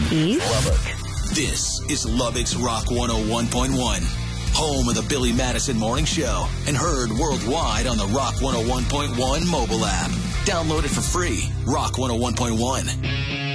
East. Lubbock. This is Lubbock's Rock 101.1, home of the Billy Madison Morning Show, and heard worldwide on the Rock 101.1 mobile app. Download it for free. Rock 101.1.